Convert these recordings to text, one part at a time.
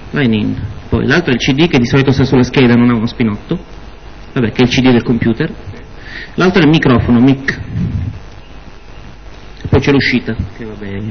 line in. Poi l'altro è il CD che di solito sta sulla scheda, non ha uno spinotto, vabbè, che è il CD del computer. L'altro è il microfono, mic. Poi c'è l'uscita, che vabbè.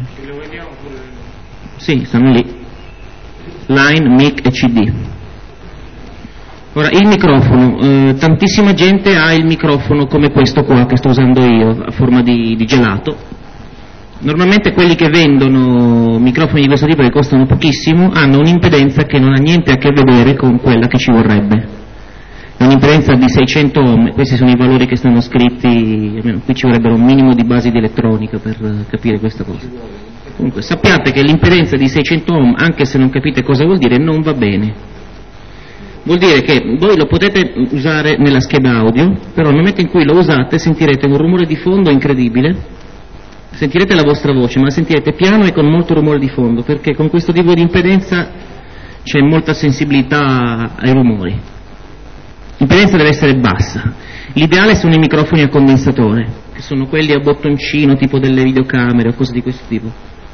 Sì, stanno lì. Line, mic e CD. Ora, il microfono, tantissima gente ha il microfono come questo qua che sto usando io, a forma di gelato. Normalmente quelli che vendono microfoni di questo tipo che costano pochissimo hanno un'impedenza che non ha niente a che vedere con quella che ci vorrebbe. È un'impedenza di 600 ohm, questi sono i valori che stanno scritti, almeno qui ci vorrebbero un minimo di basi di elettronica per capire questa cosa. Comunque sappiate che l'impedenza di 600 ohm, anche se non capite cosa vuol dire, non va bene. Vuol dire che voi lo potete usare nella scheda audio, però nel momento in cui lo usate sentirete un rumore di fondo incredibile, sentirete la vostra voce, ma la sentirete piano e con molto rumore di fondo, perché con questo tipo di impedenza c'è molta sensibilità ai rumori. L'impedenza deve essere bassa. L'ideale sono i microfoni a condensatore, che sono quelli a bottoncino, tipo delle videocamere o cose di questo tipo.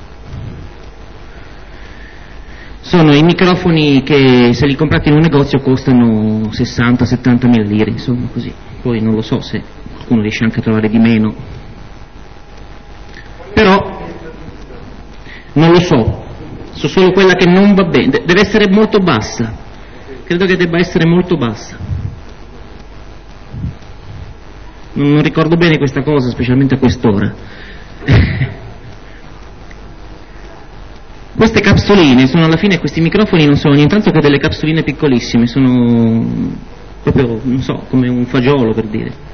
Sono i microfoni che se li comprate in un negozio costano 60-70 mila lire, insomma così. Poi non lo so se qualcuno riesce anche a trovare di meno. Però non lo so solo quella che non va bene, deve essere molto bassa, credo che debba essere molto bassa. Non ricordo bene questa cosa, specialmente a quest'ora. Queste capsuline sono alla fine, questi microfoni non sono nient'altro che delle capsuline piccolissime, sono proprio, non so, come un fagiolo per dire.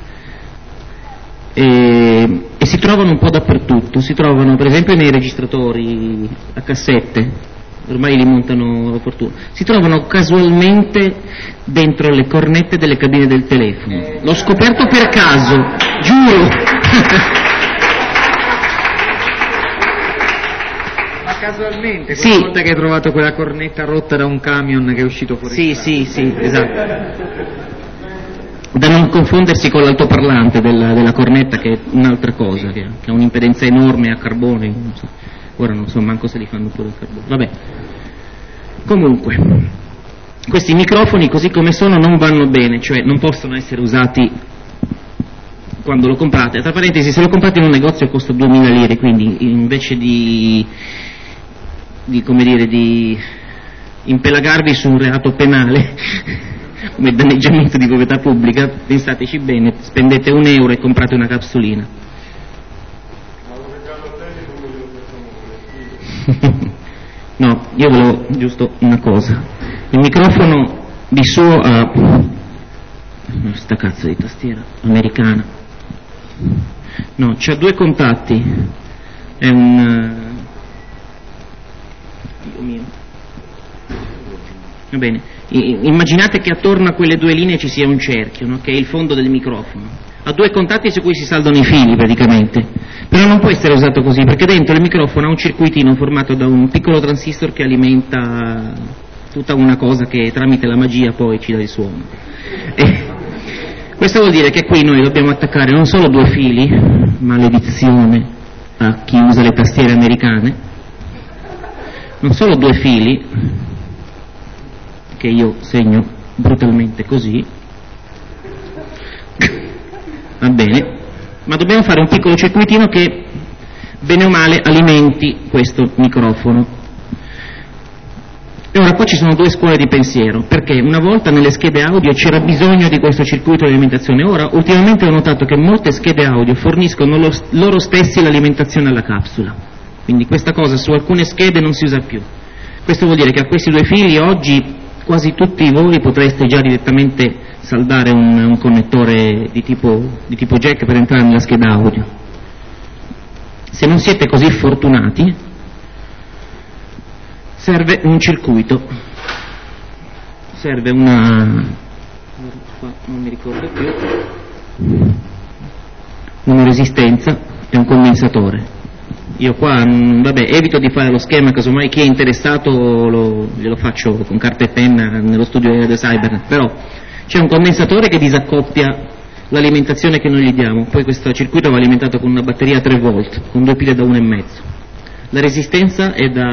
E si trovano un po' dappertutto, si trovano per esempio nei registratori a cassette, ormai li montano a fortuna, si trovano casualmente dentro le cornette delle cabine del telefono. L'ho scoperto per caso, giuro. Ma casualmente, sì. Una volta che hai trovato quella cornetta rotta da un camion che è uscito fuori. Sì, esatto. Da non confondersi con l'altoparlante della cornetta, che è un'altra cosa, che ha un'impedenza enorme a carbone, non so. Ora non so manco se li fanno pure a carbone. Vabbè. Comunque, questi microfoni così come sono non vanno bene, cioè non possono essere usati quando lo comprate. Tra parentesi, se lo comprate in un negozio costa 2000 lire, quindi invece di impelagarvi su un reato penale come danneggiamento di proprietà pubblica, pensateci bene, spendete €1 e comprate una capsulina. No, io volevo giusto una cosa. Il microfono di suo ha sta cazzo di tastiera americana. No, c'ha 2 contatti. È un Dio mio. Va bene. Immaginate che attorno a quelle 2 linee ci sia un cerchio, no? Che è il fondo del microfono. Ha 2 contatti su cui si saldano i fili praticamente, però non può essere usato così perché dentro il microfono ha un circuitino formato da un piccolo transistor che alimenta tutta una cosa che tramite la magia poi ci dà il suono. Questo vuol dire che qui noi dobbiamo attaccare non solo 2 fili, maledizione a chi usa le tastiere americane, non solo 2 fili che io segno brutalmente così, va bene, ma dobbiamo fare un piccolo circuitino che bene o male alimenti questo microfono. E ora qua ci sono 2 scuole di pensiero, perché una volta nelle schede audio c'era bisogno di questo circuito di alimentazione, ora ultimamente ho notato che molte schede audio forniscono loro stessi l'alimentazione alla capsula, quindi questa cosa su alcune schede non si usa più. Questo vuol dire che a questi 2 fili oggi quasi tutti voi potreste già direttamente saldare un connettore di tipo jack per entrare nella scheda audio. Se non siete così fortunati, serve un circuito, serve una resistenza e un condensatore. Io qua, evito di fare lo schema, casomai chi è interessato glielo faccio con carta e penna nello studio di Cybernet, però c'è un condensatore che disaccoppia l'alimentazione che noi gli diamo, poi questo circuito va alimentato con una batteria a 3 volt, con 2 pile da 1,5. La resistenza è da